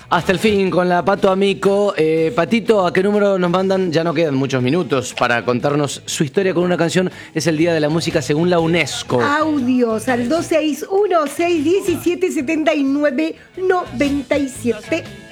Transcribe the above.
Hasta el fin con la Pato Amico. Patito, ¿a qué número nos mandan? Ya no quedan muchos minutos para contarnos su historia con una canción. Es el Día de la Música según la UNESCO. Audios al 261-617-7997.